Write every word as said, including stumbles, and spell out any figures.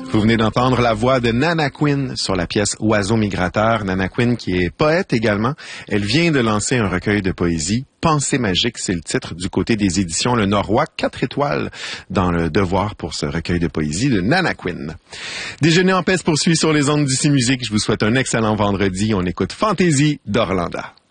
Vous venez d'entendre la voix de Nana Quinn sur la pièce Oiseau migrateur. Nana Quinn qui est poète également. Elle vient de lancer un recueil de poésie. Pensée magique, c'est le titre du côté des éditions Le Norrois. Quatre étoiles dans le devoir pour ce recueil de poésie de Nana Quinn. Déjeuner en paix se poursuit sur les ondes d'Ici Musique. Je vous souhaite un excellent vendredi. On écoute Fantaisie d'Orlanda.